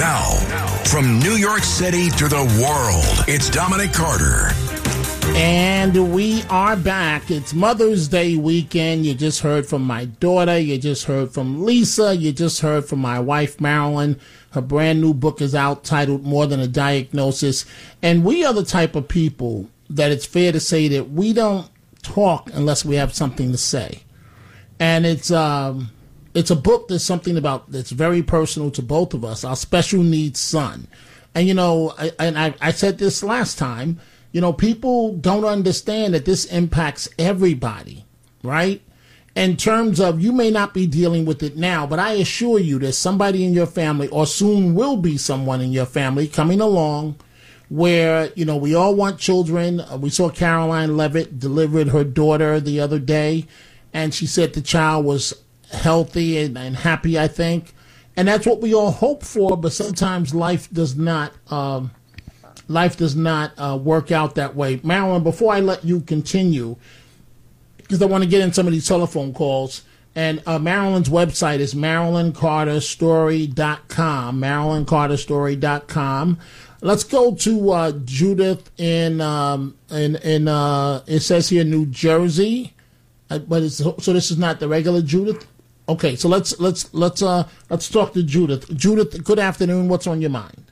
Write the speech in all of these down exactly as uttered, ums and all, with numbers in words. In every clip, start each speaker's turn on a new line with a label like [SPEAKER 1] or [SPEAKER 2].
[SPEAKER 1] Now, from New York City to the world, it's Dominic Carter.
[SPEAKER 2] And we are back. It's Mother's Day weekend. You just heard from my daughter. You just heard from Lisa. You just heard from my wife, Marilyn. Her brand new book is out titled More Than a Diagnosis. And we are the type of people that it's fair to say that we don't talk unless we have something to say. And it's um, it's a book that's something about that's very personal to both of us, our special needs son. And, you know, I, and I, I said this last time, you know, people don't understand that this impacts everybody, right? In terms of you may not be dealing with it now, but I assure you there's somebody in your family or soon will be someone in your family coming along where, you know, we all want children. Uh, we saw Caroline Levitt delivered her daughter the other day, and she said the child was healthy and, and happy, I think. And that's what we all hope for, but sometimes life does not um, life does not uh, work out that way. Marilyn, before I let you continue, because I want to get in some of these telephone calls, and uh, Marilyn's website is marilyn carter story dot com, marilyn carter story dot com. Let's go to uh, Judith in, um, in, in uh, it says here New Jersey, uh, but it's, so this is not the regular Judith? Okay, so let's let's let's uh let's talk to Judith. Judith, good afternoon. What's on your mind?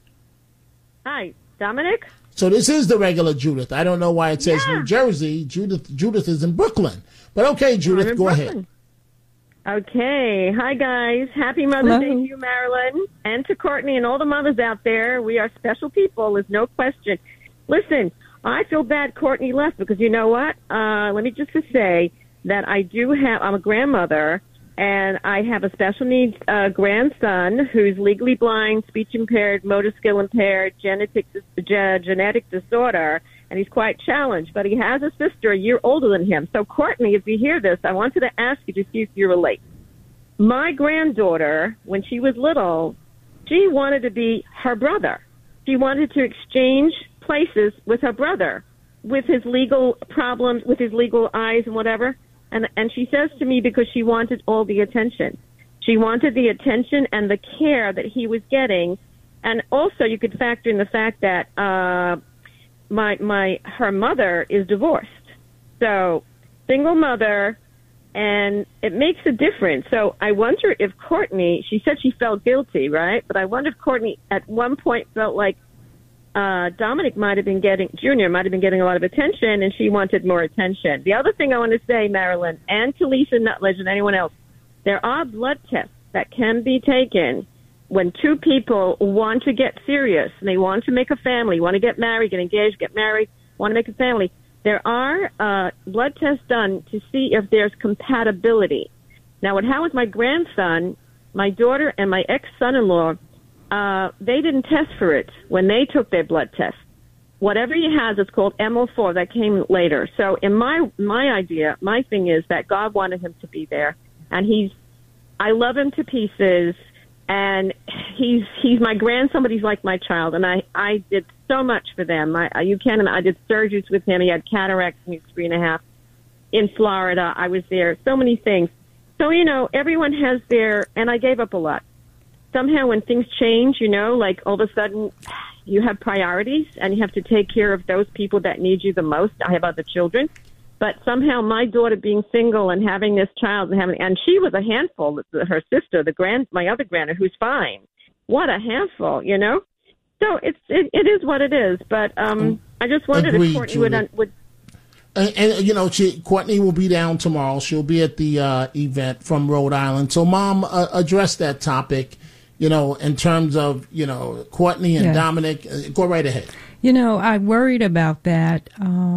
[SPEAKER 3] Hi, Dominic.
[SPEAKER 2] So this is the regular Judith. I don't know why it says yeah. New Jersey. Judith Judith is in Brooklyn. But okay, Judith, go
[SPEAKER 3] Brooklyn. ahead. Okay. Hi, guys. Happy Mother's
[SPEAKER 4] Hello.
[SPEAKER 3] Day to you, Marilyn, and to Courtney and all the mothers out there. We are special people. There's no question. Listen, I feel bad Courtney left because you know what? Uh, let me just say that I do have, I'm a grandmother, and I have a special needs uh, grandson who's legally blind, speech impaired, motor skill impaired, genetic ge- genetic disorder, and he's quite challenged. But he has a sister a year older than him. So, Courtney, if you hear this, I wanted to ask you to see if you relate. My granddaughter, when she was little, she wanted to be her brother. She wanted to exchange places with her brother, with his legal problems, with his legal eyes and whatever. And and she says to me because she wanted all the attention. She wanted the attention and the care that he was getting. And also you could factor in the fact that uh, my my her mother is divorced. So single mother, and it makes a difference. So I wonder if Courtney, she said she felt guilty, right? But I wonder if Courtney at one point felt like Uh, Dominic might have been getting, Junior might have been getting a lot of attention, and she wanted more attention. The other thing I want to say, Marilyn, and to Lisa Nutledge and anyone else, there are blood tests that can be taken when two people want to get serious, and they want to make a family, want to get married, get engaged, get married, want to make a family. There are uh, blood tests done to see if there's compatibility. Now, what happened with my grandson, my daughter, and my ex-son-in-law, Uh, they didn't test for it when they took their blood test. Whatever he has, it's called M O four. That came later. So in my my idea, my thing is that God wanted him to be there, and he's. I love him to pieces, and he's he's my grandson, but he's like my child, and I I did so much for them. I you can't. I did surgeries with him. He had cataracts when he was three and a half. In Florida, I was there. So many things. So you know, everyone has their, and I gave up a lot. Somehow when things change, you know, like all of a sudden you have priorities and you have to take care of those people that need you the most. I have other children. But somehow my daughter being single and having this child and having, and she was a handful, her sister, the grand, my other granddaughter, who's fine. What a handful, you know? So it's, it, it is what it is. But um, I just wondered Agreed, if Courtney would, would
[SPEAKER 2] And, and you know, she, Courtney will be down tomorrow. She'll be at the uh, event from Rhode Island. So, Mom, uh, address that topic. You know, in terms of, you know, Courtney and yeah. Dominic, uh, go right ahead.
[SPEAKER 4] You know, I worried about that. Um,